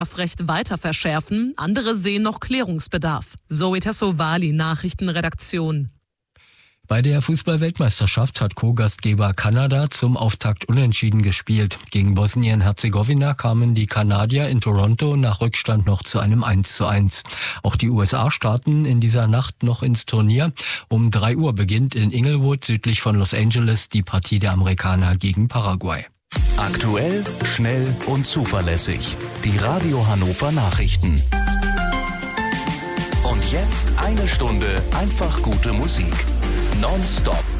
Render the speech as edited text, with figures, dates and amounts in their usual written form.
Strafrecht weiter verschärfen. Andere sehen noch Klärungsbedarf. Zoe Tassovali, Nachrichtenredaktion. Bei der Fußball-Weltmeisterschaft hat Co-Gastgeber Kanada zum Auftakt unentschieden gespielt. Gegen Bosnien-Herzegowina kamen die Kanadier in Toronto nach Rückstand noch zu einem 1:1. Auch die USA starten in dieser Nacht noch ins Turnier. Um 3 Uhr beginnt in Inglewood südlich von Los Angeles die Partie der Amerikaner gegen Paraguay. Aktuell, schnell und zuverlässig. Die Radio Hannover Nachrichten. Und jetzt 1 Stunde einfach gute Musik. Non-stop.